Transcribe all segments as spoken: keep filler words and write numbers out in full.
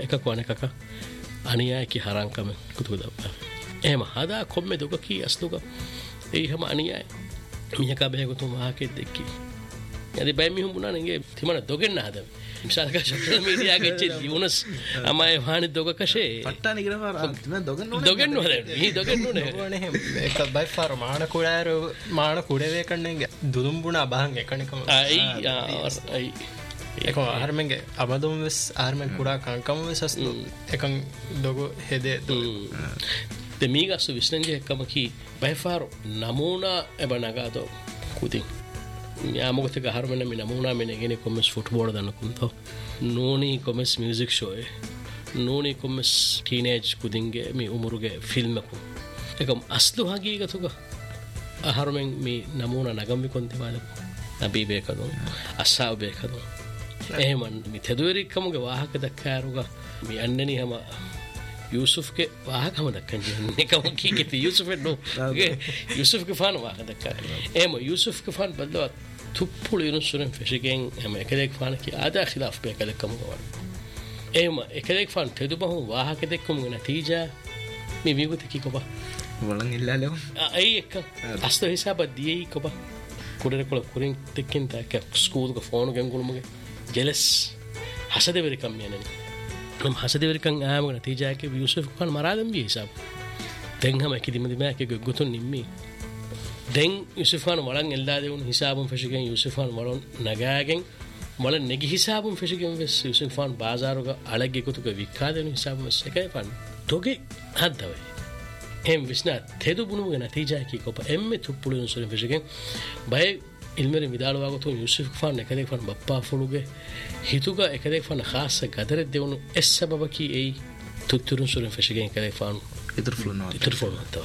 එකක වනකක අනියායකි හරංකම කුතුදව එහෙම හදා කොම්මෙ දුක කී අස්තුක ඒ හැම අනියාය මියක බේගතු මහකෙත් දෙක්කි යදි බය මිහුම් බුණා නේ තිමන දොගෙන්න හදම මිසල්ක සෝෂල් මීඩියා ගෙච්ච යුනස් අමයි වහනි දොග කෂේ පට්ටාන ඉරවා තිම දොගෙන්න ඕනේ දොගෙන්න ඕනේ මී දොගෙන්න ඕනේ ඒක බයි ෆාර මාන කුඩාර මාන කුඩේ කන්නේ දුදුම් බුණා බහන් එකනිකම අයි අයි එක ආහාරමෙන්ගේ අමදුම් වෙස් ආහාරමෙන් කුඩා කංකම වෙස් අස්තු එකන් දොග හෙදේ දෙමීගස්සු විශ්නන්ගේ එක්කම කී බයිෆාරු නමූනා එබ නගාතෝ කුතින් යාමගතක ආහාරමෙන් මේ නමූනා මෙන්න ගෙන commerce football දන්නකුන්තෝ නෝනි commerce music ෂෝේ නෝනි commerce teenage කුදින්ගේ මේ උමුරුගේ ෆිල්ම් එකු එකම අස්තු හගීගතුක ආහාරමෙන් මේ නමූනා නගම්මි කොන්ති මාලක නබී බේකදෝ අස්සාව බේකදෝ එහෙම මේ තෙදුවරිකමුගේ වාහක දක්කාරුග මේ අන්නනි හැම यूसुफ के वाहक हम दक्कन जी कम की की यूसुफ नो यूसुफ के फान वाहक दक्का एम यूसुफ के फान बदला थुप्पुल युनुसुरन फिशिंग हम एकलेक फान की आधा खिलाफ पे एकलेक कम गवा एम एकलेक फान तेदु बहु वाहक दक्कम नतीजा मी मिगुत की कोबा वलन इल्लालो आई एक अस्तो हिसाब दिए कोबा कुडरे कोल कुरिन तेकिन ता के स्कूल को फोन गंगुल मुगे जेलस हसदे वेरी कम यानी हम हसदे वेरी कम आम नतीजा के यूसुफ खान मारा दम भी हिसाब दें हम की दिम दिम के गुतुन निम्मी दें यूसुफ खान वलन इल्ला दे उन हिसाबम फशिगेन यूसुफ खान वलन नगाගෙන් वलन नेगी हिसाबम फशिगेन वेस यूसुफ खान बाजारो का अलग के कुतु के विखा दे हिसाब में से के फन तोगे हदवे एम विस्ना तेदु बुनु के नतीजा की को एम में थुप्पुल युनुसुरन फशिगेन भाई इल्मेरे मिदालवा तो यूसुफ खान ने कदे फन बप्पा फुलुगे हितुगा एकदे फन खास गदरे देवनु एस सबब की ए तुत्तुरुन सुरन फशिगेन कदे फन इतर फुलनो इतर फुलनो तो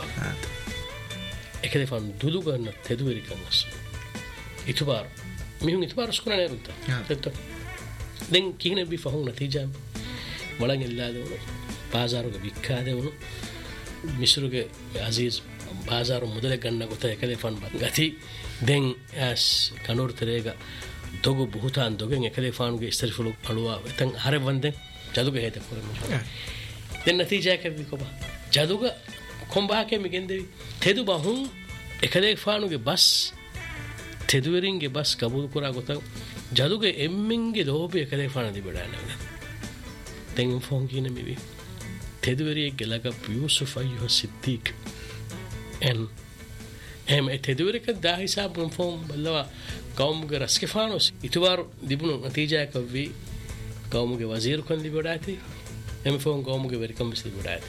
एकदे फन दुलुगा न तेदुरी कनस इतबार मिहुन इतबार स्कुना ने रुता तो देन किने बि फहु नतीजा वलन इल्ला देवनु बाजारो के विखा देवनु मिस्र के अजीज बाजारो मुदले गन्न गोता एकदे फन गति दें as kanur terega dogo buhutan dogen ekale fanuge istarifulu aluwa etan hare wande jaduga heta koremu den natija ke bikoba jaduga komba ke migendevi tedu bahun ekale fanuge bas teduveringe bas kabul kora gota jaduga emmenge lobe ekale fanu dibadana den phone kine mevi teduveri gelaga Yusuf ayyuha siddiq en em etedure ka da hisab um fom balawa qawm ge raske fanos itubar dibunu natija ka vi qawm ge wazir kon libadati em fom qawm ge verikam bis libadati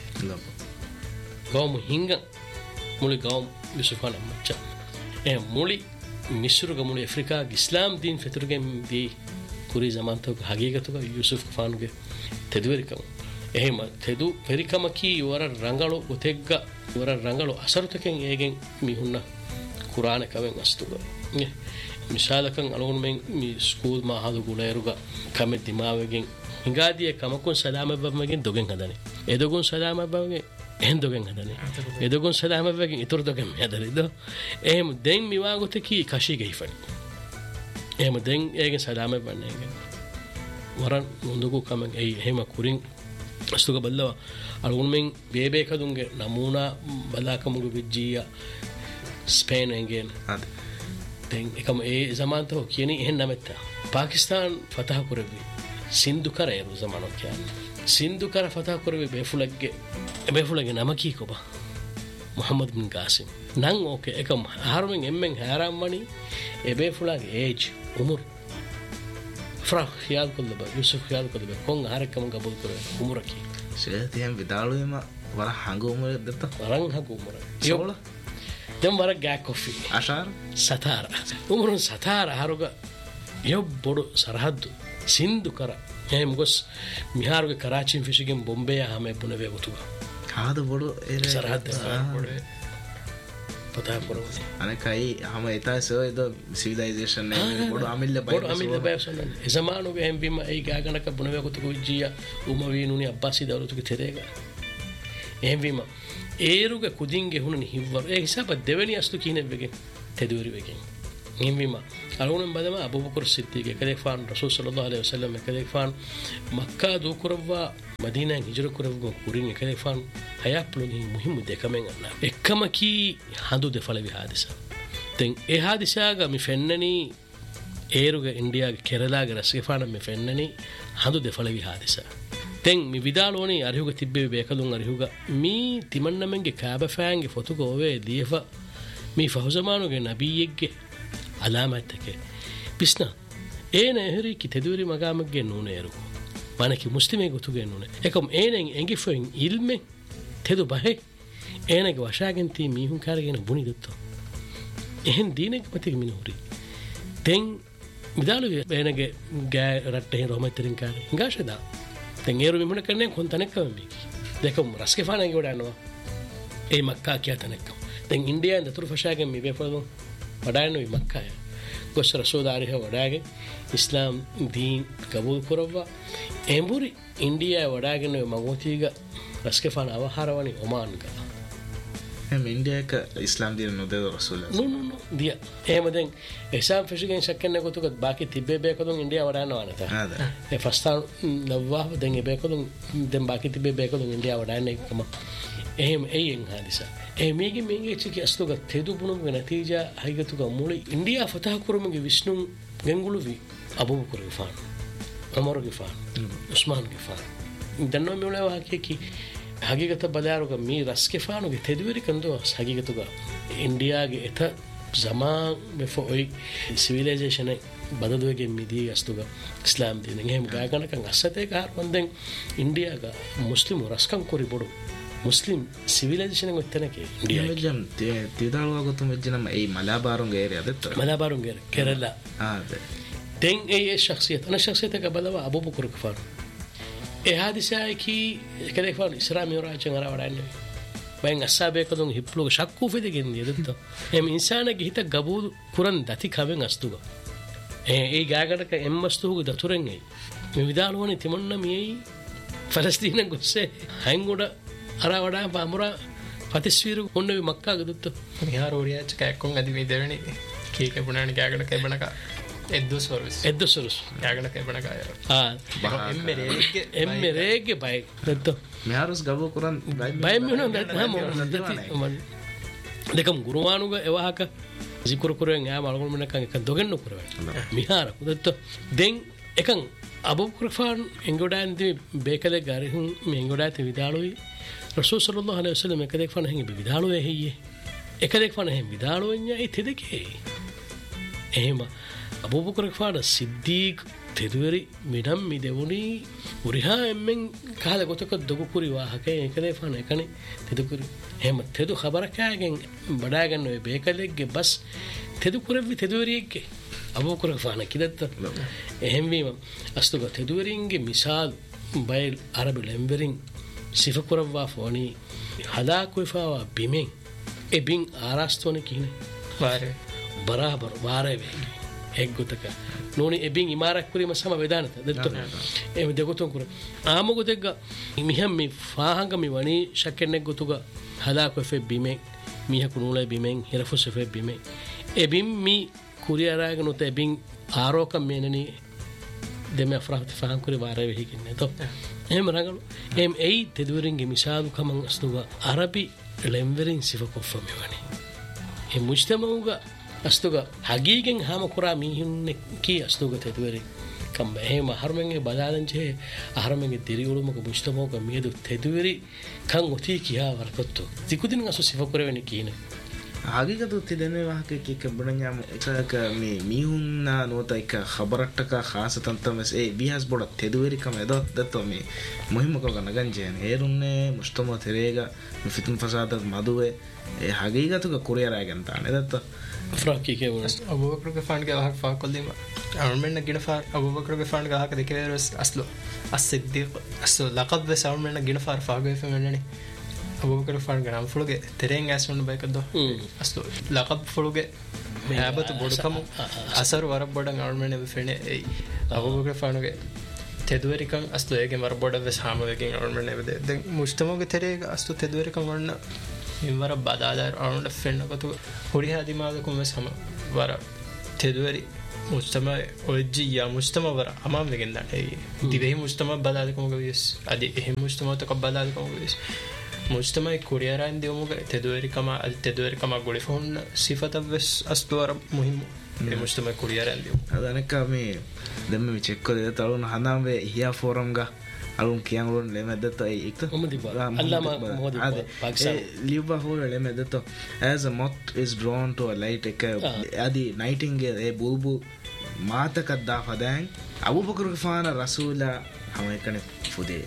qawm hinga muli qawm yusuf khan macha em muli misru ge muli afrika ge islam din fetur ge bi kuri zaman to hagigatu ge yusuf khan ge tedure kam ehema tedu verikam ki wara rangalo otegga wara rangalo asarutaken egen mi hunna qur'an kawen astuga misalakan alon men mi school ma hadu guleruga kame dimawegen hingadiye kamakun salama babmegen dogen hadane edogun salama babmegen en dogen hadane edogun salama babmegen itur dogen hadane do em den mi wagote ki kashi geifani em den egen salama babnegen waran mundugo kamen ei hema kurin astuga ballawa alun men bebe kadunge namuna balakamuge vijjiya Spain engen den ekam e zaman to kiyani ehen nametta Pakistan fatah kurabi Sindhu kara eru zamano kyan Sindhu kara fatah kurabi befulagge befulagge namaki koba Muhammad bin Qasim nan okay ekam harmen emmen haram mani e befulagge age umur fra khiyal kollaba Yusuf khiyal kollaba kon harakam gabul kore umuraki සේතියන් විදාලුවේම වර හංග උමර දෙත්ත වරන් හංග උමර යෝල dem wara ga coffee ashar satara umurun satara haruga yo bodu sarhaddu Sindhu kara hem gos miharuge Karachi fishigem Bombay hame bunave gutuga hada bodu sarhaddu bodu pata koro ane kai hama eta so edo civilization ne bodu amilla bay bodu amilla bay sonan e zamanu ge hem bima ei ga ganaka bunave gutuga jiya umawinuni abbasi dawlatuge terega em bima ඒරුගේ කුදින්ගේ හුණනි හිව්වර ඒ හිසබ දෙවෙනි අස්තු කිනෙව්වගේ තෙදුවරි වෙගෙන් නිම්විම අලුණම් බදම අබූබකර් සිද්දීක කලේෆාන් රසූල් සල්ලල්ලාහු අලයිහි වසල්ලම් කලේෆාන් මක්කා දුකරවා මදීනාන් හිජර කරවුම කුරින් එකද ෆාන් හයක් ප්ලොගින් මුහිම දෙකමෙන් අන්න එක්කම කී හඳු දෙෆලවි හාදිසා දැන් ඒ හාදිසාග මි ෆෙන්නනි ඒරුග ඉන්දියාගේ කෙරලාගේ රස්ගෆාන මි ෆෙන්නනි හඳු දෙෆලවි හාදිසා දැන් මි විදාලෝනි අරිහුග තිබ්බේ බේකලුන් අරිහුග මී තිමන්නමෙන්ගේ කාබ ෆෑන්ගේ ෆොතු ගෝවේ දීෆ මී ෆහුසමානුගේ නබියෙක්ගේ අලාමත්තකේ පිස්නා ඒ නෙහරි කි තෙදුරි මගාමගේ නෝනේරු ಮಾನಕಿ ಮುಸ್ಲಿಮೇ ಗೊತ್ತುಗೆ ನೋನೆ ಏಕಂ ಏನೆಂಗ್ ಎಂಗಿಫೆಂಗ್ ಇಲ್ಮೆ ತೆದು ಬಹೆ ಏನೆಗೆ ವಶಾಗೆಂತಿ ಮೀಹುಂ ಕಾರಗೆನ ಬುನಿ ದತ್ತು එහෙන් දීනෙක් මතික මිනුහුරි තෙන් මිදාලු බේනගේ ගෑ රට්ටේ රොමතරින් කාලේ ගාෂදා තෙන් ඒරු මිමුණ කන්නේ කොන්තනෙක් කම්බි දෙකම රස්කේ ෆානගේ වඩනවා ඒ මක්කා කියතනෙක් තෙන් ඉන්දියාෙන් දතුරු ෆෂාගෙන් මිබේ පොදු වඩාන්නේ මක්කාය ගොස් රසූදාරිහ වඩාගේ ඉස්ලාම් දීන් කබූල් කරවවා එම්බුරි ඉන්දියාව වඩාගෙන මගෝතිග රස්කේ ෆාන අවහාරවනි ඔමාන් කළා එම් ඉන්දියාක ඉස්ලාම් දීන නොදේ රසූල් නෝ නෝ නෝ දිය එහෙම දැන් එසම් ෆිෂිගෙන් ශක්කන්නේ කොතුක ಬಾಕಿ තිබ්බේ බේකදුන් ඉන්දියාව වඩානවා නේද හාද ඒ ෆස්ට් නවවා දැන් ඒ බේකදුන් දැන් ಬಾಕි තිබ්බේ බේකදුන් ඉන්දියාව වඩාන්නේ කම එහෙම එයෙන් හදිසා ඒ මේකේ මේකේ චිකි අස්තුක තෙදු බුණුම නතිජා හයිගතුක මුල ඉන්දියා ෆතහ කුරුමගේ විෂ්ණු ගෙන්ගුළුවි අබූබකර් ගෆාන් උමර් ගෆාන් උස්මාන් ගෆාන් දන්නෝ මෙවලා වාක්‍යකි හගීගත බදාරුක මේ රස්කේ ෆානුගේ තෙදුවරි කන්දෝ හගීගතුක ඉන්දියාගේ එත zaman බෙෆොයි සිවිලයිසේෂන් බදදුවගේ මිදී අස්තුක ඉස්ලාම් දින එහෙම ගාගනකන් අස්සතේ කාර්බන්දෙන් ඉන්දියාග මුස්ලිම් රස්කම් කුරි බොඩු මුස්ලිම් සිවිලයිසේෂන් ගොතනකේ ඉන්දියා ජම් තියදාලුවා ගොතුම එජනම ඒ මලාබාරුන්ගේ ඒරියා දෙත්ත මලාබාරුන්ගේ කෙරලා ආද දැන් ඒ ශක්සියත අන ශක්සියතක බලවා අබූබකර් ගෆාන් ඒ හදිසායි කි කලේ ෆාන් ඉස්ලාමී රාජ්‍යංග රවඩන්නේ බෙන් අස්සාබේ කදුන් හිප්ලුග ශක්කු ෆෙදගෙන් නියදත එම් ඉන්සානගේ හිත ගබූල් කුරන් දති කවෙන් අස්තුග ඒ ඒ ගාගඩක එම්මස්තුග දතුරෙන් ඒ මේ විදාලෝනේ තිමොන්න මේ ෆලස්තීන ගොස්සේ හංගොඩ අර වඩා පාමුරා පතිස්වීරු කොන්නේ මක්කා ගදුත්ත මිහාර ඕරියාච් කැක්කොන් අදි මේ දෙවෙනි කීක පුණානි ගාගඩ කැබනක එද්දු සර්විස් එද්දු සර්විස් ගාගඩ කැබනක ආ එම්මරේගේ එම්මරේගේ බයි දත්ත මෙහාරස් ගබෝ කුරන් බයි මිනුන දත්ත මො දෙකම් ගුරුමානුග එවහක zikr kuren ya malgol menakan kan dogen no kurwa mihara kudetto den ekan abubakar fan engodan di bekale gari hun mengoda te vidaloi rasul sallallahu alaihi wasallam ekadek fan hen vidalo ehiye ekadek fan hen vidalo nya e tedeke ehema abubakar fan siddiq tedweri midam mi devuni uriha emmen kala gotak dogu kuri wahake ekadek fan ekane tedukuri එහෙම තෙදු ખબරකයන් බඩා ගන්න ඔය බේකලෙක්ගේ bus තෙදු කුරෙවි තෙදුවරියෙක්ගේ අබූබකර් ෆාන කිදත්ත එහෙම වීම අස්තුක තෙදුවරින්ගේ මිසාල් බයිල් අරබි ලෙම්බරින් සිෆ කුරවා ෆෝනි හදා කුයිෆාවා බිමෙන් ඒ බින් ආරස්තෝනේ කිනේ වාරේ බරාබර් වාරේ වේ එක් ගොතක නෝනි එබින් ඉමාරක් කුරීම සම වේදානත දෙත්ත එහෙම දෙගොතන් කුර ආම ගොතෙක් මිහම් මි ෆාහංග මි වනි ශක්කෙන්නෙක් ගොතුග හදා කොෆෙ බිමෙන් මිහ කුණුලේ බිමෙන් හිරෆුසෙ බිමෙන් එබින් මි කුරියාරාගෙන උත එබින් ආරෝකම් මේනනි දෙම අෆ්‍රාත් ෆාහං කුරි වාරේ වෙහි කින්නේ තෝ එහෙම රගලු එම් එයි තෙදුවරින්ගේ මිසාදු කමන් අස්තුග අරබි ලෙම්වරින් සිව කොෆ මෙවනි එ මුජ්තමඋග අස්තුග හගීගෙන් හාම කුරා මිහින්නේ කී අස්තුග තෙදුවරින් කම් එහෙම හර්මෙන්ගේ බදාලංචේ අහර්මෙන්ගේ දිරිඋලුමක මුජ්තමඋග මියදු තෙදුවරි කන් ඔති කියා වරකත්තු තිකුදින අසු සිව කරවෙන්නේ කීනේ ආගිගතු තිදෙනේ වාහක කික බණඥාම එකක මේ මිහුන්නා නෝත එක ખબරට්ටක ખાસතන් තමස් ඒ බිහස් බොඩ තෙදුවරි කම එදත් දත්තෝ මේ මුහිම්මක ගනගංජයන් හේරුන්නේ මුස්තම තෙරේග ෆිතුන් ෆසාද මදුවේ ඒ හගීගතුක කුරියරාගෙන් තානේ දත්ත ෆ්‍රාකි කෙවස් අබූබකර් ගෆාන් ගේ අහක් ෆා කොල්දීම අර්මෙන්න ගින ෆා අබූබකර් ගෆාන් ගේ අහක දෙකේරස් අස්ලෝ අස්සිද්දීක් අස්ලෝ ලකබ් වෙස අර්මෙන්න ගින ෆා ෆා ගේ ෆෙමෙන්නනි අබූබකර් ගෆාන් ගේ නම් ෆුලුගේ තෙරෙන් ඇස්වන්න බයිකදෝ අස්ලෝ ලකබ් ෆුලුගේ මෙහබත බොඩකම අසර් වර බොඩන් අර්මෙන්න වෙෆෙනේ ඒ අබූබකර් ගෆාන් ගේ තෙදුවරිකන් අස්ලෝ ඒගේ වර බොඩ වෙස හාම වෙකින් අර්මෙන්න වෙද දැන් මුස්තමගේ තෙරේක අස්ලෝ තෙදුවරිකන් වන්න ඉවර බදාදාර අරුන්ට ෆෙන්නකතු හොරි හදිමාදකුම සම වර තෙදුවරි mujtama oji ya mujtama bara amam legenda ei dibe mujtama balad ko gawis adi eh mujtama to balad ko gawis mujtama kuriara indi omuga tedweri kama al tedweri kama goli fon sifata ves asdwar muhim e mujtama kuriara indi adanaka me demme me check kore talun hanamwe hiya forum ga alun kiyan ron le medda ei ikto allama mohdi pakistan liba hol le medda to as a moth is drawn to a light ek adi nightingale e bulbu මාතකක් දාපදෑන් අබූබකර් ෆාන රසූලා හැම එකනේ ෆුදේ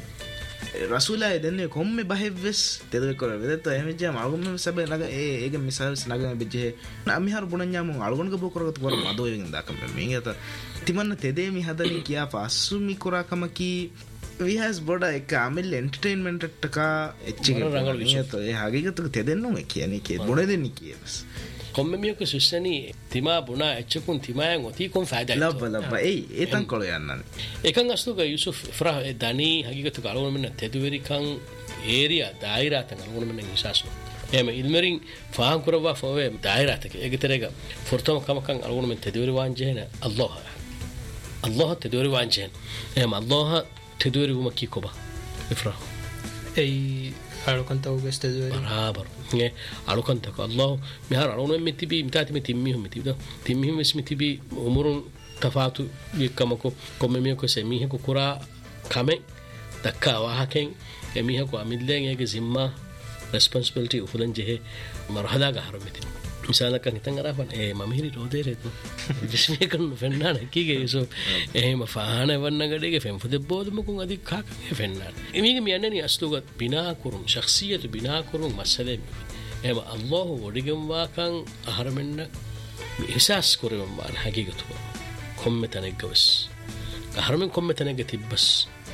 රසූලා දෙන්නේ කොම්මේ බහෙව්වස් තෙදේ කර වෙදත එමෙජ මාගොම් සබේ නග ඒ ඒක මිසල්ස් නග බෙජේ අමිහාර බුණඤ්ඤාම අලගොන්ග බෝකරගත වර මදෝ වෙන දාකම මේගත තිමන්න තෙදේ මි හදනි කියා පස්සු මි කුරාකම කි we has boda එක අමිල් එන්ටර්ටේන්මන්ට් එකක එච්චික රංගල ඒ හගීගත තෙදෙන්නු කියන්නේ කේ බොණ දෙන්නේ කියස් komme miyuko sussani tima buna echukun timayan oti kon faida labba labba ei etan kolo yannane ekan astuga yusuf fra dani hagigatu galon men teduveri kan area daira tan galon men hisasu ema ilmerin faham kurwa fowe daira take egeterega fortom kamakan galon men teduveri wanjena allah allah teduveri wanjen ema allah teduveri umaki koba ifra ei alukanta uges teduveri barabar nge alukanta ko allah mihar alun men tibi mitati me timmi hum tibi timmi hum ismi tibi umurun tafatu yikamako komme me ko se mihe ko kura kame dakka wahaken e mihe ko amillen ege zimma responsibility ufulan jehe marhala ga harumeti misala kan hitan arafan e mamhiri rodere to bisme kan fenna kige so e ma fahana wanna gadege fem fude bodum kun adi ka kan fenna emige mi annani astuga bina kurum shakhsiyatu bina kurum masale e ma allah wodigem wa kan aharmenna ihsas kurum wan hagigatu komme tanegwas aharmen komme tanege tibbas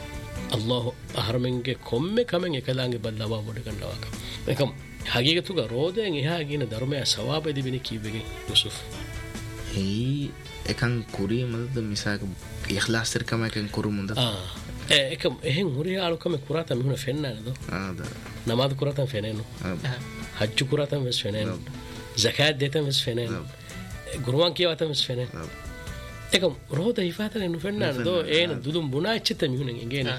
allah aharmenge komme kamen ekalange ballawa wodigannawa kam ekam hagigatuga roden eha gina dharmaya sawaba dibini kibege yusuf hei ekan kuri madad misak ikhlas terkama ekan kuru munda ah e ekam ehen huriya alukame kurata mihuna fenna nado ah da namaz kurata feneno hajj kurata mes feneno zakat deta mes feneno gurwan kiyata mes feneno ekam roda hifata nu fenna nado en dudum buna ichita mihuna ngena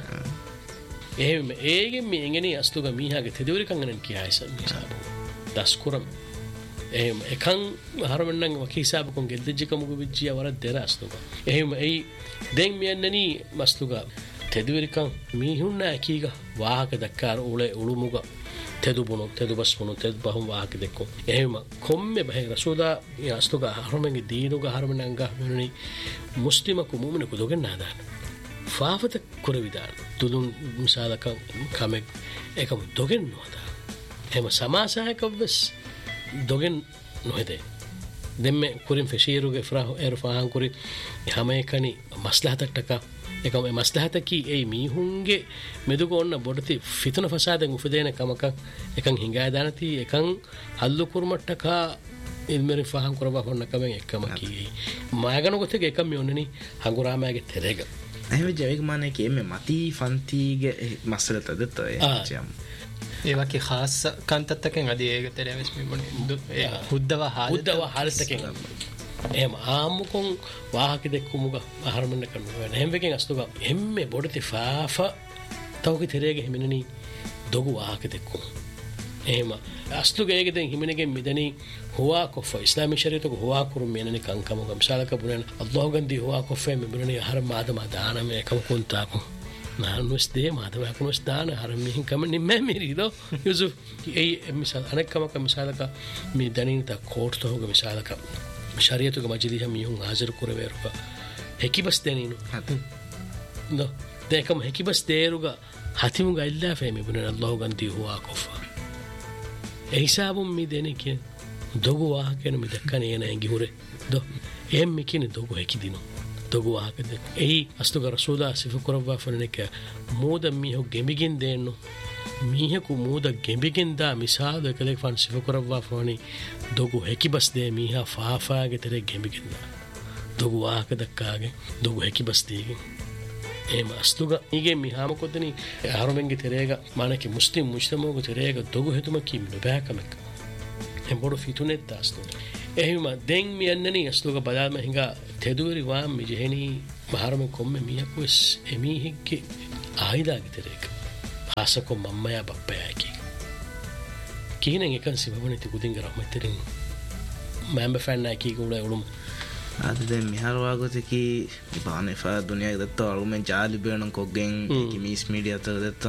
එහෙම again මේ එංගනේ අස්තුග මීහාගේ තෙදවරි කංගනන් කියයිස මිසාබු දස්කුරම් එහෙම එකන් හරමන්නන් වකී හිසාබ කොන් ගෙද්දජිකමුග විජ්ජිය වර දෙර අස්තුග එහෙම එයි දෙන් මියන්නනි මස්තුග තෙදවරි කං මීහුන්නා කීග වාහක දක්කාර උලේ උළුමුග තෙදුබුණු තෙදුබස්මුණු තෙදුබහම් වාහක දෙක්කො එහෙම කොම්මෙ බහේ රසූදා අස්තුග හරමන්ගේ දීනුග හරමන්නංග මෙනුනි මුස්ලිමකු මුමිනකු දොගෙන් නාදාන ಫಾಫತ ಕುರವಿದಾನ ತುದುಂ ಮಿಸಾಲಕ ಕಮೆ ಏಕಮ ದೊಗೆನ್ ನೋದ ಹೇಮ ಸಮಾಸಹಕವಸ್ ದೊಗೆನ್ ನೋಹದೆ ದೆಮ್ಮೆ ಕುರಿಂ ಫೆಶೀರುಗೆ ಫ್ರಾಹು ಏರು ಫಾಹಂ ಕುರಿ ಹಮೆ ಕನಿ ಮಸ್ಲಹತಟ್ಟಕ ಏಕಮ ಮಸ್ಲಹತಕಿ ಏ ಮೀಹುಂಗೆ ಮೆದುಗು ಒನ್ನ ಬೊಡತಿ ಫಿತನ ಫಸಾದೆನ್ ಉಫದೇನ ಕಮಕ ಏಕಂ ಹಿಂಗಾದಾನತಿ ಏಕಂ ಹಲ್ಲು ಕುರ್ಮಟ್ಟಕ ಇಲ್ಮೆರಿ ಫಾಹಂ ಕುರಬ ಹೊನ್ನ ಕಮೆ ಏಕಮಕಿ ಮಾಗನ ಗೊತೆಗೆ ಏಕಂ ಯೋನನಿ ಹಂಗುರಾಮಾಗೆ ತೆರೆಗ එහෙම ජෛවික මානේ කේමේ මති ෆන්තිගේ මස්සලත දත එචම් ඒවකේ ખાસ කන්තත්තකෙන් අදී ඒක තෙරෙමස් මිබුනේ හුද්දව හුද්දව හාලතකෙන් එහෙම ආමුකොන් වාහක දෙක්කුමුග ආහාරමන්න කරනවා එහෙම වෙකෙන් අස්තුග එම්මේ බොඩති ෆාෆා තවකේ තෙරේගේ හිමිනනි දොගු වාහක දෙක්කුම එහෙම අස්තුග ඒකෙන් හිමිනගෙන් මිදනි huwa kofa islami shariatu huwa kurum menani kankam gam salaka bunen allah gandi huwa kofa me bunani har madama dana me kam kunta ko nanu ste madama ko stana har mi kam ni me mirido yusuf ei misal anakam kam misalaka mi daninta court to gam misalaka shariatu gam majidi ham yun hazir kureveruka hekibas deninu no dekam hekibas deruga hatimuga illa fe me bunen allah gandi huwa kofa ei sabum mi denike dogu wahakena mi dakkane ena engihure do em mikine dogu hekidino dogu wahakede ei astuga rasuda sifu korwa foneneka moda miho gemigin denno miheku moda gemigin da misado ekale fan sifu korwa foni dogu hekibas de miha faafa ge tere gemigin da dogu wahakeda kaage dogu hekibas dege em astuga ige mihama kodani haromenge terega manaki muslim mujtamogo terega dogu hetuma kim no bakamek en bodo fitunet dasto එහෙම දෙන් මියන්නනි අස්තුක බදාම හිඟා තෙදුවරි වාම් මිජෙහෙනි මහරම කොම්ම මියකුස් එමිහික්ගේ ආයිදා ගිතරේක පාසකො මම්මයා බප්පයා කි කීනෙන් එකන් සිවවනි තිකුදින් ගරමතරින් මෑම්බ fan නැකී කුලා උළුම අද දැන් මිහාර වාගොතකි ඉබානේ far දුනියා දත්ත අලුමෙන් ජාලි බේණන් කොගෙන් කිමිස් media තර දත්ත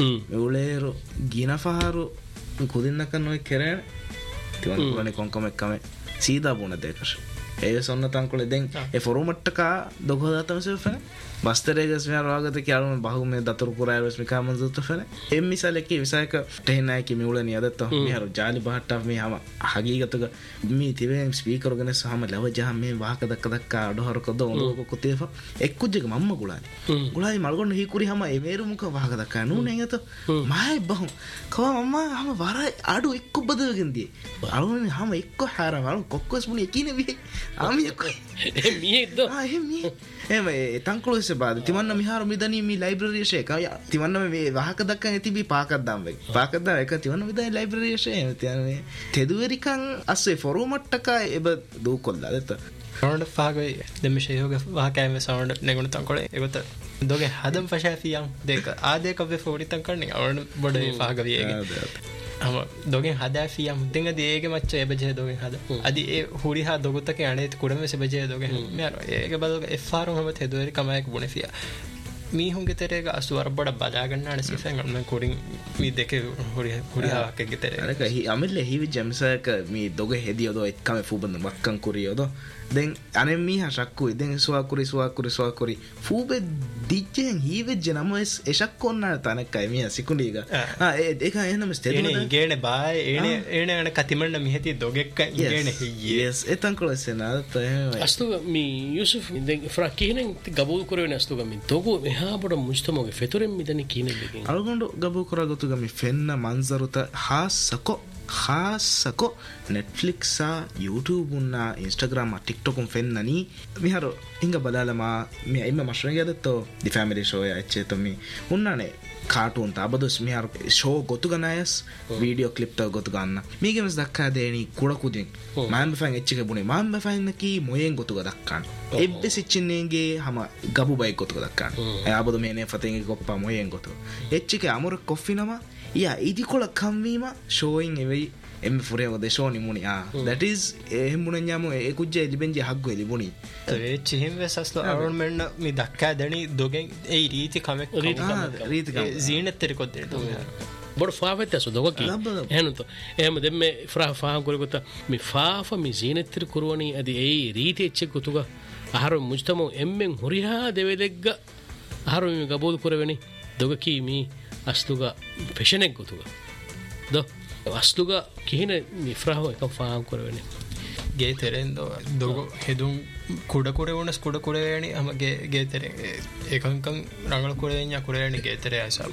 මෙවලේරු ගිනෆහරු කුදින්නක නොයි කෙරේ තිවන් කුලනේ කොන්කම එක්කම සීදා බුණ දෙකශ ඒ සොන්න තංකුල දෙන් ඒ ෆොරුමට්ටක දොගදාතම සෙෆන බස්තරේගස් මිහාර වාගොතකි අලුම බහුමේ දතරු කුරායවස් මිකා මන්සුත් ෆන එම් මිසලකි විසයක තේනායි කි මෙවල නියදත්ත මිහාර ජාලි බහට්ට මේ හම හගීගතක මේ තිවෙන් ස්පීකර් ගන සහම ලව ජහ මේ වාහක දක්ක දක්ක අඩහර කොද ඔලෝක කොතේෆ එක්කුජ්ජක මම්ම ගුලානි ගුලායි මල්ගොන්න හීකුරි හම ඒ මේරු මුක වාහක දක්ක නූනේ එත මායි බහු කව මම්ම හම වර අඩු එක්ක බදගෙන දී අලුනේ හම එක්ක හාරම අලු කොක්කස් මුනි එකිනේ වි ආමි එක්ක මියෙද්ද ආ එහෙම මිය එහෙම ඒ තංකුලස බාද තිවන්න මිහාර මිදනී මේ ලයිබ්‍රරි ෂේක තිවන්න මේ වාහක දක්ක ඇතිබි පාකක් දාම් වෙයි පාකක් දා එක තිවන්න මිදනී ලයිබ්‍රරි ෂේ තියන්නේ තෙදුවරිකන් අස්සේ ෆොරුමට්ටක එබ දූ කොල්ලා දෙත සවුන්ඩ් ෆාගේ දෙමිෂ යෝග වාකෑම සවුන්ඩ් නෙගුණ තංකොලේ ඒකත දොගේ හදම් ෆෂාෆියම් දෙක ආදේක වේ ෆෝරිතන් කන්නේ අවන බඩේ ෆාගවියගේ අම දොගෙන් හදාෆියම් දෙංග දේගේ මච්ච එබජේ දොගෙන් හද අදි ඒ හුරි හා දොගතක අනේත් කුඩම සෙබජේ දොගෙන් මෙයාර ඒක බලක එෆ් ආර් හම තෙදොරි කමයක බුණෆියා මීහුන්ගේ තරේක අසුවර බඩ බදා ගන්නාන සිෆෙන් මම කුඩින් මී දෙකේ හුරි හුරි හාකගේ තරේ අරක හි අමෙල්ල හිවි ජම්සක මී දොග හෙදියොද එක්කම ෆූබන් වක්කන් කුරියොද දැන් අනේ මීහා ශක්කුයි දැන් සුවා කුරි සුවා කුරි සුවා කුරි ෆූබෙ දිච්චෙන් හිවෙජ්ජ නම එස් එෂක් කොන්නා තනකයි මීහා සිකුණීග ආ ඒ ඒක එහෙනම ස්ටේට් එනේ ඉගේනේ බායි එනේ එනේ අන කතිමන්න මිහෙති දොගෙක්ක ඉගේනේ yes එතන් කොලසෙනා තේ අස්තු මී යුසුෆ් දැන් ෆ්‍රා කිහෙනෙන් ගබූල් කරවෙන අස්තු ගමින් තෝගෝ එහා බඩ මුස්තමෝගේ ෆෙතුරෙන් මිදනි කිනේ බෙකින් අලගොඬ ගබූ කරගතු ගමි ෆෙන්න මන්සරුත හාසකෝ ಖಾಸಕೊ ನೆಟ್ಫ್ಲಿಕ್ಸ್ ಯೂಟ್ಯೂಬ್ ಉನ್ನ ಇನ್ಸ್ಟಾಗ್ರಾಮ್ ಟಿಕ್ಟಾಕ್ ಫೆನ್ನನಿ ಮಿಹಾರು ಹಿಂಗ ಬಲಾಲಮ ಮಿ ಐಮ ಮಶ್ರಂಗೆ ಅದತ್ತೋ the family show ಯಾಚೆ ತಮ್ಮಿ ಉನ್ನನೆ cartoon ತಾಬದಸ್ ಮಿಹಾರು show ಗೊತ್ತುಗನಾಯಸ್ video clip ತ ಗೊತ್ತುಗನ್ನ ಮೀಗೆ ಮಸ್ ದಕ್ಕಾ ದೇನಿ ಕುಡಕುದಿನ್ ಮಾಂಬ ಫ್ಯಾನ್ ಎಚ್ಚಿಗೆ ಬುನಿ ಮಾಂಬ ಫ್ಯಾನ್ ನಕಿ ಮೊಯೆನ್ ಗೊತ್ತುಗ ದಕ್ಕಾನ್ ಎಬ್ಬೆ ಸಿಚ್ಚಿನ್ನೆಂಗೆ ಹಮ ಗಬು ಬೈ ಗೊತ್ತುಗ ದಕ್ಕಾನ್ ಯಾಬದು ಮೇನೆ ಫತೆಂಗೆ ಗೊಪ್ಪ ಮೊಯೆನ್ ಗೊತ್ತು ಎಚ್ಚಿಗೆ ಅಮರ ಕೊಫಿನಮ ಯಾ ಇದಿಕೊಳ ಕಮ್ವೀಮ ಶೋಯಿಂಗ್ ಎವೈ එම ෆුරේ ඔද ෂෝ නිමුනි ආ that is එහෙම මුණ ඥාම ඒ කුජ්ජ එලිබෙන්ජි හග්ගෝ එලිබුනි ඒ චිහිම් වෙසස්ලෝ අරන් මෙන්න මේ දක්කා දණි දොගෙන් ඒ රීති කමෙක් රීති කමෙක් රීති කමෙක් ජීනෙත්තර කොද්දේ තෝ බොඩ ෆාවෙත් ඇසු දොගකි එහෙනුතෝ එහෙම දෙmme ෆ්‍රා ෆා ගොරගොත මේ ෆාෆ මේ ජීනෙත්තර කුරවණි අදි ඒ රීති එච්ච ගොතුග අහර මුජ්තමෝ එම්මෙන් හොරිහා දෙවෙදෙග්ග අහර මේ ගබෝල් කුරවෙනි දොගකි මේ අස්තුග ෆැෂනෙක් ගොතුග දො අස්තුග කිහින මිෆ්‍රාව එක ෆාම් කරවෙන්නේ ගේ තෙරෙන්දෝ දොග හෙදුම් කුඩ කුරේ වුණස් කුඩ කුරේ යණි අම ගේ ගේ තෙරේ ඒකංකම් රංගල කුරේ ඤා කුරේ යණි ගේ තෙරේ අසම්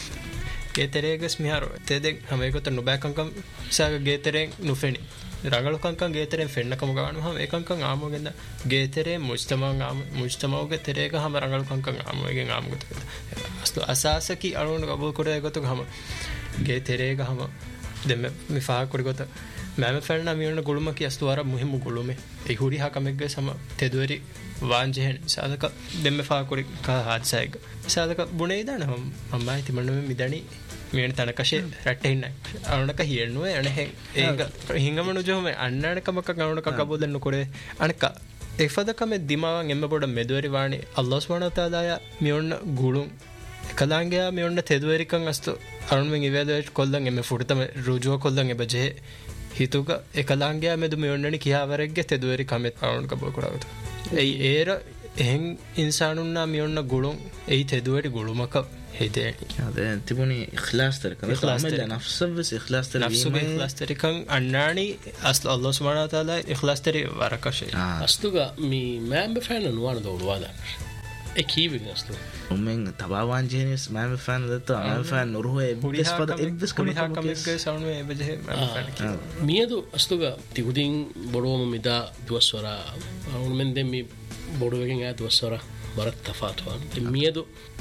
ගේ තෙරේගස් මිහාරෝ තෙදෙන් හැම එකත නුබෑකංකම් සාග ගේ තෙරෙන් නුෆෙනි රංගල කංකම් ගේ තෙරෙන් ෆෙන්නකම ගානු හැම ඒකංකම් ආමෝගෙන්ද ගේ තෙරේ මුජ්තමා ආම මුජ්තමාගේ තෙරේක හැම රංගල කංකම් ආමෝගෙන් ආමගත අස්තු අසාසකි අරුණ ගබල් කුරේ ගතු හැම ගේ තෙරේක හැම දෙම මිෆා කුරගත මම ෆෙන්න මියන ගොළුම කියස්තුවාර මුහිම ගොළුමේ ඒ හුරි හකමෙග්ගේ සම තෙදුවරි වාංජෙහෙන් සාදක දෙම ෆා කුරි කා හාත්සයිග සාදක බුනේ දාන මම්මයි තිමන්න මිදණි මියන තනකෂේ රැටෙන්න අරුණක හියන්නුව එනහෙ ඒක හිංගමනු ජොම අන්නනකමක ගණනක කබොදන්න කුරේ අනක එෆදකම දිමාවන් එම්ම පොඩ මෙදුවරි වාණි අල්ලාහ් සුබ්හානහු තාලා මියොන්න ගුළුම් කලාංගයා මෙන්න තෙදුවරිකන් අස්තු අරුන්වෙන් ඉවැදෙට කොල්ලන් එමෙ ෆුටතම රුජුව කොල්ලන් එබජේ හිතුක එකලාංගයා මෙදු මෙන්නනි කියාවරෙක්ගේ තෙදුවරි කමෙත් අරුන් කබල් කරාවත ඒ ඒර එහෙන් ඉන්සානුන්නා මෙන්න ගුළුම් ඒ තෙදුවරි ගුළුමක හෙදේනි අද තිබුණි ඉඛලාස් තර කම තමයි නෆ්සවස් ඉඛලාස් තර නෆ්සුබ ඉඛලාස් තර කන් අන්නානි අස්ල අල්ලාහ් සුබ්හානහු තාලා ඉඛලාස් තර වරකෂේ අස්තුග මී මෑම්බ ෆෑන නුවන දෝලවාද ඒ කීවින් අස්තු උමෙන් තබාවන් ජේනස් මෑම ෆෑන් දත්ත මෑම ෆෑන් නුරුවේ එබ්බස් පද එබ්බස් කම කමෙක්ගේ සවුනේ එබජේ මෑම ෆෑන් මියදු අස්තුග තිගුදින් බොඩෝම මිදා දුවස්වර අරුන් මෙන් දෙමි බොඩෝවකින් ආ දුවස්වර බරත් තෆාතුවන් මියදු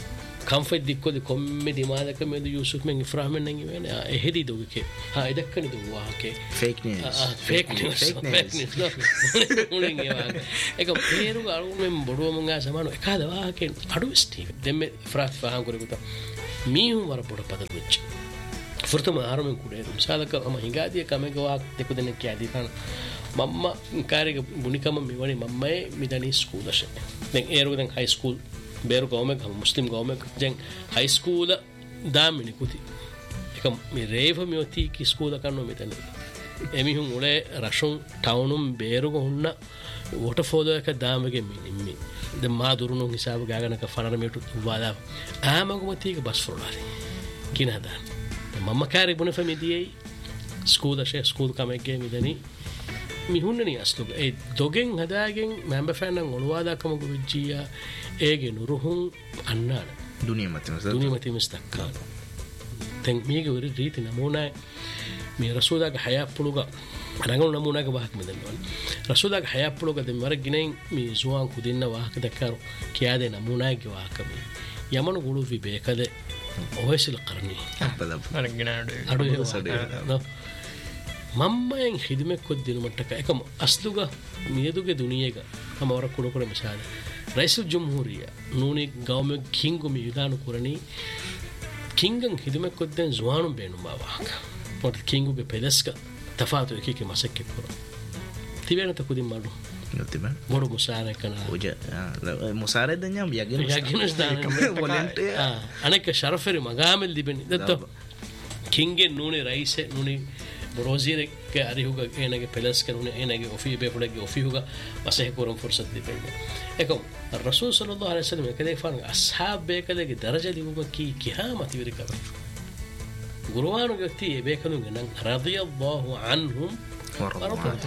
ಕಂಫೆಟ್ ದಿಕ್ಕೋದು ಕೊಮ್ಮೆ ದಿಮಾದಕ ಮೇಲೆ ಯೂಸುಫ್ ಮೆಂಗೆ ಫ್ರಾಹಮೆನ್ ನಂಗೆ ವೇನೆ ಎಹದಿ ದೊಗಕೆ ಹಾ ಇದಕ್ಕನಿ ದು ವಾಕೆ fake news fake news fake news ಉಳಿಂಗೆ ವಾಗ ಏಕ ಪೇರು ಅಳು ಮೆಂ ಬಡುವ ಮಂಗ ಸಮಾನ ಎಕಾದ ವಾಕೆ ಅಡು ಸ್ಟೀವ್ ದೆಮ್ಮೆ ಫ್ರಾಫ್ ಫಾಹಂ ಕರೆಗುತ್ತ ಮೀಹು ವರ ಬಡ ಪದ ಮುಚ್ಚ ಫುರ್ತಮ ಆರಮೆಂ ಕುಡೆ ಸಾಲಕ ಅಮ ಹಿಂಗಾದಿಯ ಕಮೆಗ ವಾಕ್ ತೆಕುದನೆ ಕ್ಯಾದಿ ಕಾಣ ಮಮ್ಮ ಕಾರಿಗೆ ಬುನಿಕಮ ಮಿವಣಿ ಮಮ್ಮೆ ಮಿದನಿ ಸ್ಕೂಲ್ ಅಶೆ ದೆನ್ ಏರು ದೆನ್ ಹೈ ಸ್ಕೂಲ್ ಬೇರು ಗೌಮೆಕ್ ಹಮ Muslim ಗೌಮೆಕ್ Zen high school Damini ಕುತಿ එක මේ රේව මියොති කි ස්කූල කන්නෝ මෙතන එමිහුන් උලේ රෂුන් ටවුනුම් බේරුග හුන්න වොටෆෝලෝ එක දාමගේ මිනිම්මි ද මා දුරුණු හිසාව ගාගනක ෆනර මෙටු වාදා ආමගමතික බස් ෆොලාරි කිනදා මම කාරි බුන ෆැමිදියේ ස්කූල ෂේ ස්කූල් කමෙක්ගේ මිදනි මිහුන්නනි අස්ලුග ඒ දොගෙන් හදාගෙන් මැම්බ ෆෑන් නම් ඔලවාදා කමගු විජ්ජියා ඒගේ නුරුහුන් අන්නාන දුනිය මතම දුනිය මතම ස්තක්කා දැන් මේක උරි රීති නමෝනා මේ රසූදාගේ හයක් පුලුග රංගන නමෝනාගේ වාහක මෙදන්නවා රසූදාගේ හයක් පුලුග දෙම වර ගිනෙන් මේ සුවාන් කුදින්න වාහක දක්කරු කියාදේ නමෝනාගේ වාහක මේ යමන ගුළු විබේකද ඔයසිල කරණි අපදම් අරගෙනාඩු අඩු සඩේ මම්මයෙන් හිදමෙක් කොද්දින මට්ටක එකම අස්ලුග මියදුගේ දුනියේක තමවර කුඩ කුඩ මිසාල රයිසුල් ජම්හූරියා නූනි ගෞමෙ කිංගු මි යදානු කරණි කිංගන් හිදමෙක් කොද්දෙන් ජුවානු බේනු මාවාක පොත් කිංගුගේ පෙදස්ක තෆාතු එකකේ මසක්කේ පුර තිබෙනත කුදින් මඩු නොතිබ බොරු මුසාරේ කන ඔජ මුසාරේ දඤ්ඤම් යගෙන යගෙන ස්දාන වොලන්ටියර් අනෙක ශරෆරි මගාමෙල් දිබෙනි දත්ත කිංගේ නූනේ රයිසේ නූනි බොරෝසිරෙක් අරිහුග එනගේ පෙලස් කනුනේ එනගේ ඔෆී බේපුලගේ ඔෆීහුග වසහ කරම් ෆුර්සත් දෙපෙන්නේ එකම රසූල් සල්ලල්ලාහු අලයිහි වසල්ලම එකදේ ෆාන අස්හාබ් බේකලගේ දරජ දිවුම කී කියාමති විරි කර ගුරුවාණු ගති ඒ බේකලුගේ නම් රදියල්ලාහු අන්හුම් වරබත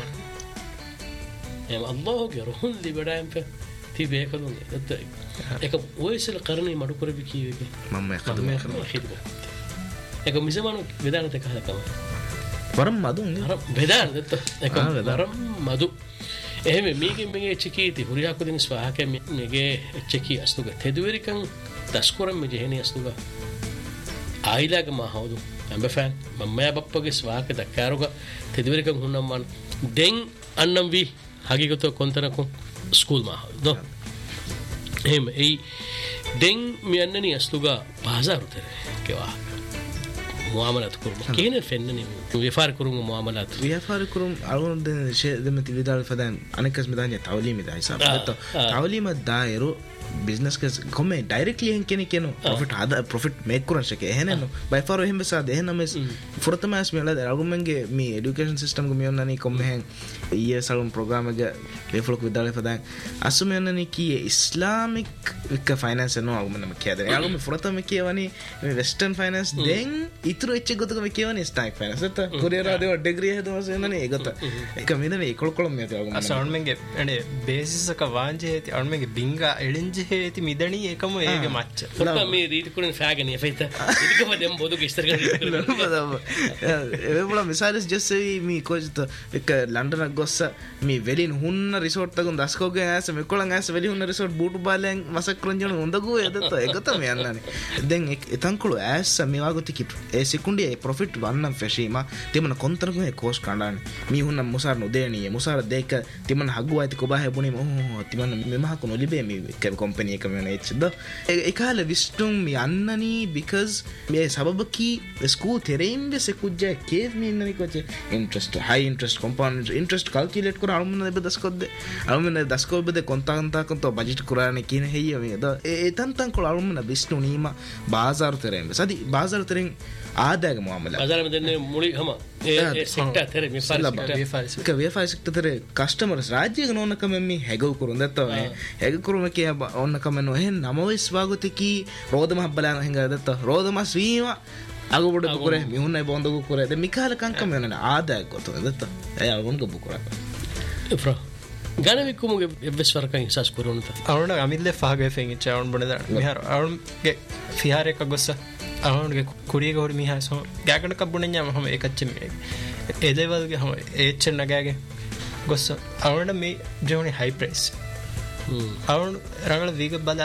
එම අල්ලාහගේ රහුන් ලිබඩම් ෆ ති බේකලුගේ දත්ත එක ඔයසල කරණේ මඩු කරවි කීවේ මම එකදම හිතම එක මිසමනු වේදානත කහලකම වරම් මදු බෙදාන දත්ත එක වරම් මදු එහෙම මේකෙන් මේගේ චිකීති හුරියාකු දින ස්වාහක මේගේ චිකි අස්තුග තෙදුවරිකන් දස්කරම් මේ ජෙහෙනි අස්තුග ආයිලාග මහවදු අම්බෆන් මම්මයා බප්පගේ ස්වාහක දක්කාරුග තෙදුවරිකන් හුන්නම් වන් දෙන් අන්නම් වි හගිගතෝ කොන්තරකු ස්කූල් මහවදු එහෙම ඒ දෙන් මියන්නනි අස්තුග බාසාරුතර කෙවා මුආමලත් කරුම කේන ෆෙන්නනි ව්‍යාපාර කරුම මුආමලත් ව්‍යාපාර කරුම අලුන් දෙන දෙම තිවිදාල් ෆදන් අනෙකස් මෙදාන්නේ තවලීම දා හිසාබ දත්ත තවලීම දායරු बिजनेस के komme directly hen kene keno profit ada profit make kuran shake heneno by far hem besa de hen ames furtamas me la argumenge me education system go me onnani komme hen year salon program ge leflok vidale fadan asume onnani ki islamic ek finance no argument me kiyade argument furtama kiyawani me western finance den itru ecche gotuka me kiyawani islamic finance ta korea de degree hedama senani egota ek me ne ekol kolom me argument asonmenge ane basis ka wanje heti argumenge binga elinje හේති මිදණී ඒකම ඒගේ මච්ච පොත මේ රීති කුරෙන් ෆෑගනි එෆෙත ඉතිකම දෙම් බොදු කිස්තර කරලා ඒ වල මිසාලස් ජස් මේ කොජත එක London ගොස්ස මේ වෙලින් හුන්න රිසෝට් තගුන් දස්කෝගේ ඇස මෙකොලන් ඇස වෙලි හුන්න රිසෝට් බූටු බාලෙන් මසක් කරන්ජන හොඳගෝ එදත එකත මේ යන්නනේ දැන් එතන්කොළු ඇස මේවා ගොති කි ඒ සෙකුන්ඩියේ ප්‍රොෆිට් වන්නම් ෆැෂීම තිමන කොන්තරකු ඒ කෝස් කණ්ඩාන මේ හුන්න මුසාර නොදේනිය මුසාර දෙක තිමන හගුවයිති කොබා හැබුනි මොහ තිමන මෙමහකු නොලිබේ මේ कंपनी එක මෙන්න එච්චද ඒ කාල විස්තුම් යන්නනි because මේ සබබකි ස්කූල් තෙරෙයින් වෙස කුජ්ජා කේව් මෙන්නනි කොච ඉන්ට්‍රස්ට් හයි ඉන්ට්‍රස්ට් කොම්පೌಂಡ್ ඉන්ට්‍රස්ට් කාල්කියුලේට් කර අලුමන දෙබ දස්කොද්ද අලුමන දස්කොබ දෙ කොන්තාන්තා කොන්තෝ බජට් කුරානේ කින හෙය මේ ද ඒ තන්තන් කොල අලුමන විස්තු නීම බාසාර තෙරෙයින් සදි බාසාර තෙරෙයින් ආදායක මුවමලා බාසාර මෙදන්නේ මුලි හම ඒ සෙක්ටර් තෙරෙ මේ ක වේෆයි සෙක්ටර් තෙරෙ කස්ටමර්ස් රාජ්‍යක නොනකම මේ හැගව කුරුන් දත්තෝ මේ හැග කුරුම කිය ඔන්නකම නොහෙන් නමවස් වාගතිකි රෝදම හබ්බලාන හිඟ දත්ත රෝදම ස්වීම අගොබඩ කුරේ මිහුන්නයි බොන්දු කුරේ ද මිකාල කංකම වෙන ආදායක ගොත දත්ත එය වුන් ගබු කුරා එෆ්‍රා ගණවිකුමුගේ එවස් වරකන් ඉසස් කුරුන්ත අවුණ අමිල්ලේ ෆාගේ ෆෙන් චවුන් බොනද මිහාර අවුන්ගේ ෆිහාරේක ගොස්ස අවුන්ගේ කුරියක හොරි මිහා සෝ ගෑකන කබුණන් යම හම එකච්ච මේ එදේවල්ගේ හම ඒච්ච නගාගේ ගොස්ස අවුණ මේ ජෝනි හයි ප්‍රයිස් අවුන් රංගල වීග බදාදෙර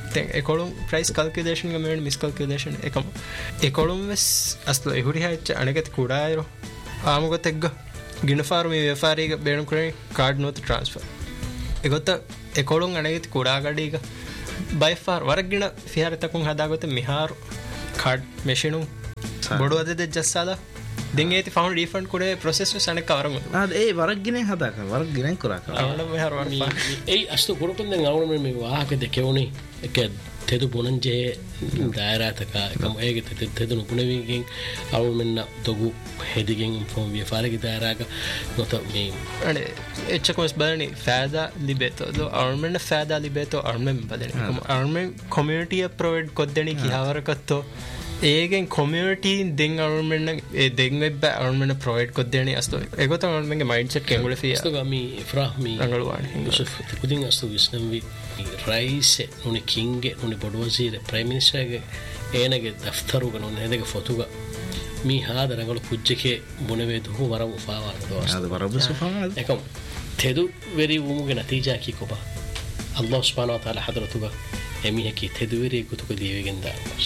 දැන් ඒ කොළුම් ප්‍රයිස් කැල්කියුලේෂන් එක මෙන්න මිස් කැල්කියුලේෂන් එකම ඒ කොළුම් වෙස් අස්ල එහුරි හැච්ච අනගත කුඩායරෝ ආමුගත එක්ග ගිනෆාර මේ ව්‍යාපාරික බේරම් කරේ කාඩ් නොත ට්‍රාන්ස්ෆර් ඒගොත ඒ කොළුම් අනගත කුඩා ගඩීක බයි ෆාර් වරගින ෆිහාරතකුන් හදාගොත මිහාර කාඩ් මෙෂිනු බොඩු අදද ජස්සාලා දෙන් ඒති ෆවුන්ඩ් රීෆන්ඩ් කුඩේ ප්‍රොසෙස් එක සනක කරමු ආ ඒ වරගිනේ හදාක වරගිනේ කරා කරා අවුන මිහාර වරි ඒ අස්තු කුරුපෙන් දැන් අවුන මේ වාහක දෙකෙවුනේ එක තෙදු බොනන්ජේ දායරාතක එකම ඒගෙ තෙදු නුපුණවිගෙන් අවුන මෙන්න දොගු හෙදිගෙන් ෆෝම් ව්‍යාපාරික දායරාක නොත මේ අනේ එච්චකොස් බලනි ෆෑදා ලිබේතෝ දෝ අවුන ෆෑදා ලිබේතෝ අවුන බදෙන අවුන කමියුනිටි ප්‍රොවයිඩ් කොද්දෙනි කියාවරකත්තෝ ඒගෙන් කොමියුනිටි දෙන් අවුන්මෙන්න ඒ දෙන් web අවුන්මෙන්න provide කොද්දෙනි අස්තෝ ඒගොත අවුන්මෙන්ගේ mindset කෙංගුල ෆියා අස්තෝ ගමි ඉෆ්‍රාහ්මි රංගලවානි Yusuf කුදින් අස්තෝ විස්නම්වි rice නුනි කිංගේ නුනි බොඩවසීර prime මිනිස්ටර්ගේ ඒනගේ දෆ්තරුග නුනි හෙදගේ ෆොතුග මී හාද රංගල කුජ්ජකේ බොනවේ දුහු වරම ෆාවාන දවස් ආද වරබ සුෆාන එකම් තෙදු වෙරි වුමුගේ නතිජා කි කොබ අල්ලාහ් සුබ්හානහු වතාලා හදරතුග එමිහකි තෙදු වෙරි කුතුක දීවෙගෙන් දානස්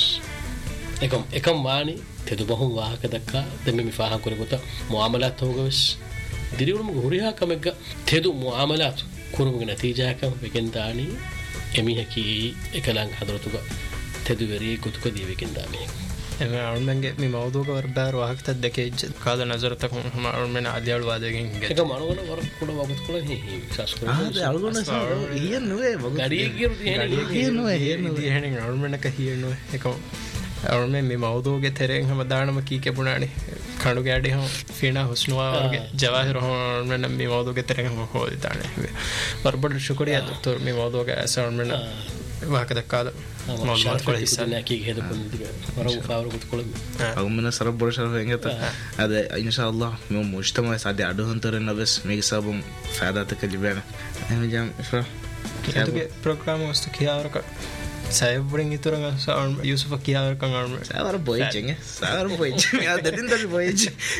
එකම් එකම් වානි තෙදු බහුම් වාහක දක්කා දෙමෙ මිෆාහන් කරගොත මුආමලාත් හොගවස් දිරිවුම ගුරියා කමෙග්ග තෙදු මුආමලාත් කුරුමුගේ නතිජා කම වෙගෙන් දානි එමිහකි එකලං හදරතුග තෙදු වෙරි කුතුක දීවෙගෙන් දාමේ එම අවුන්මෙන්ගේ මේ මවුදුක වරබාර වාහකත දෙකේ කාද නසරතක හම අවුන්මෙන් ආදියාಳು වාදයෙන් එක මනවන වර කුඩ වගත කුල හි හි විශ්වාස කරා ආද අල්ගොන හියන් නුවේ වග ගඩිය ගිරු තියෙන හියන් නුවේ හියන් නුවේ එහෙනම් අවුන්මෙන්ක හියන් නුවේ එක අවුන්මෙන් මේ මවුදුගේ තෙරෙන් හැම දානම කී කෙපුණානේ කණු ගැඩි හම ෆීනා හුස්නුවා වගේ ජවාහිර අවුන්මෙන් මේ මවුදුගේ තෙරෙන් හැම හොදි දානේ වරබඩ ශුක්‍රියා දොක්තර මේ මවුදුගේ අවුන්මෙන් වාහක දක්කාද මවුදුත් කොල හිස්සා නැකී හෙද පොන්දික වරව ෆාවර කුත් කොල අවුන්මෙන් සරබ බොරෂර වෙන්ගත අද ඉන්ෂාඅල්ලාහ් මේ මුජ්තමා සාදී අඩුහන්තරන නවස් මේක සබම් ෆාදාතක ලිබන එහෙම ජම් ඉෆ්‍රා ඒතුගේ ප්‍රෝග්‍රෑම් වස්තු කියාවරක සයබුරින් ඉතුරුන් යුසුෆ කියාවරකන් අර සාවර බොයිචෙන් සාවර බොයිචෙන් යා දෙදින් දරි බොයිච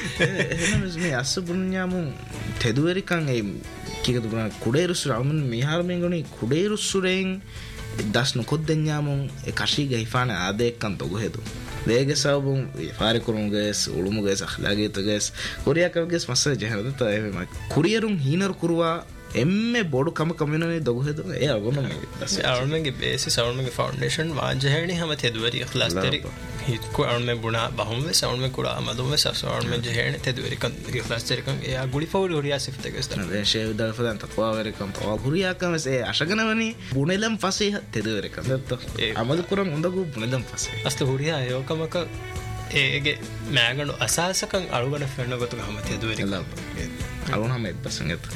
එහෙනම් මේ අස්ස බුන්යාමු තෙදුවරිකන් ඒ කීකද බුනා කුඩේරුසු රාමන් මිහාරමෙන් ගොනි කුඩේරුසුරෙන් දස්න කොද්දන්යාමු ඒ කෂීග හිෆාන ආදේක්කන් තොගු හෙදු දේගේ සබම් ෆාරි කුරුන්ගස් උළුමුගස් අඛලාගීතගස් කොරියාකවගස් මස්ස ජහරද තය මේ කුරියරුන් හීනර් කුරුවා එම්මෙ බොඩු කම කමියුනිටි දොගු හෙදු ඒ අගොන මේ දස් අවුන්මගේ බේසිස් අවුන්මගේ ෆවුන්ඩේෂන් වාජහෙණි හැම තෙදුවරි ඉඛලාස් තෙරි හිත්කු අවුන්මෙ බුණා බහුම් වෙස අවුන්මෙ කුඩා අමදුම් වෙස අවුන්මෙ ජහෙණි තෙදුවරි කන් ඉඛලාස් තෙරි කන් ඒ ගුලි ෆවුල් හොරියා සිෆත ගස්ත නේ ෂේ විදල් ෆදන් තක්වා වෙරි කම් තවා හොරියා කම ඒ අශගනවනි බුනෙලම් ෆසේ තෙදුවරි කන් දත්ත අමද කුරන් උඳගු බුනෙලම් ෆසේ අස්ත හොරියා යෝකමක ඒගේ මෑගණු අසාසකන් අලුගන ෆෙන්න ගොතු ගම තෙදුවරි අලුන හැම එක්බසංගත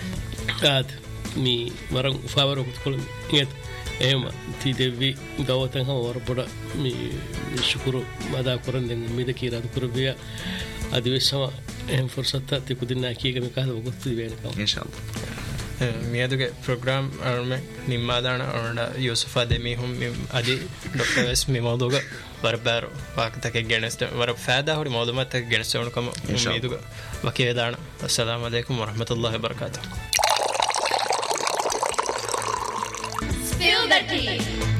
ආද මේ වරන් ෆාවර කුත් කොල ඉත එහෙම ති දෙවි ගවතන් හම වරපොඩ මේ ශුකුරු මදා කරන් දෙන් මිද කීරා කුරුබිය අදිවෙස්සම එහෙම ෆොර්සත් ති කුදිනා කීක මේ කාද වගොත් වෙනකම් ඉන්ෂාල්ලා මියදුගේ ප්‍රෝග්‍රෑම් අරමෙ නිම්මාදාන අරණ යුසුෆා දෙමි හුම් අදි ડોક્ટર එස් මේ මොදෝග වරබාර වාකතක ගෙනස්ත වර ෆෑදා හොරි මොදමත් ගෙනස්ත වණකම මියදුග වකේ දාන අස්සලාමු අලයිකුම් වරහමතුල්ලාහි වබරකාතුහ්. Spill the tea.